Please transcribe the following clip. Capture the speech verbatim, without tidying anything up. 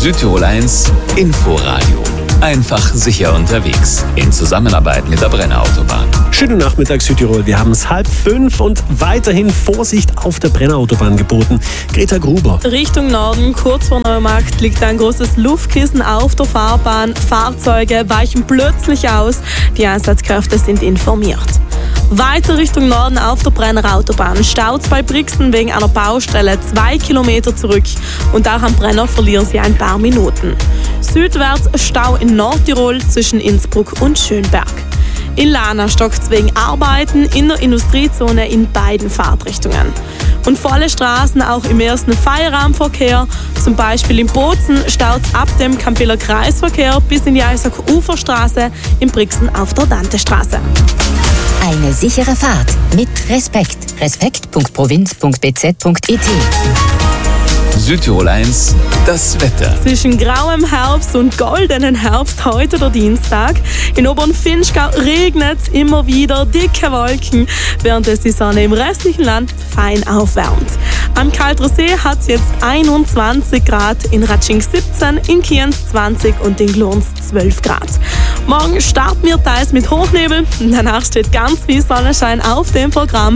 Südtirol eins Inforadio. Einfach sicher unterwegs. In Zusammenarbeit mit der Brenner Autobahn. Schönen Nachmittag Südtirol. Wir haben es halb fünf und weiterhin Vorsicht auf der Brenner Autobahn geboten. Greta Gruber. Richtung Norden, kurz vor Neumarkt, liegt ein großes Luftkissen auf der Fahrbahn. Fahrzeuge weichen plötzlich aus. Die Einsatzkräfte sind informiert. Weiter Richtung Norden auf der Brenner Autobahn. Staut bei Brixen wegen einer Baustelle zwei Kilometer zurück. Und auch am Brenner verlieren sie ein paar Minuten. Südwärts Stau in Nordtirol zwischen Innsbruck und Schönberg. In Lana stockt es wegen Arbeiten in der Industriezone in beiden Fahrtrichtungen. Und volle Straßen auch im ersten Feierabendverkehr. Zum Beispiel in Bozen staut es ab dem Campiller Kreisverkehr bis in die Eisack-Uferstraße, in Brixen auf der Dantestraße. Eine sichere Fahrt mit Respekt. Respekt punkt provinz punkt b z punkt i t. Südtirol eins, das Wetter. Zwischen grauem Herbst und goldenen Herbst heute der Dienstag. In Obernfinchgau regnet es immer wieder, dicke Wolken, während es die Sonne im restlichen Land fein aufwärmt. Am Kaltersee hat es jetzt einundzwanzig Grad, in Ratsching siebzehn, in Kienz zwanzig und in Glurns zwölf Grad. Morgen starten wir teils mit Hochnebel, danach steht ganz viel Sonnenschein auf dem Programm.